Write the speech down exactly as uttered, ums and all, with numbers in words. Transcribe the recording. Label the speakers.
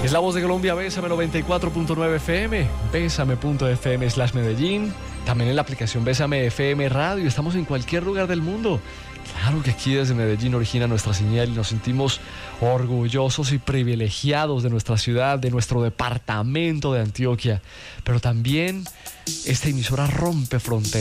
Speaker 1: Es la voz de Colombia, Bésame noventa y cuatro punto nueve F M, bésame.fm slash Medellín, también en la aplicación Bésame F M Radio. Estamos en cualquier lugar del mundo. Claro que aquí desde Medellín origina nuestra señal y nos sentimos orgullosos y privilegiados de nuestra ciudad, de nuestro departamento de Antioquia. Pero también esta emisora rompe fronteras.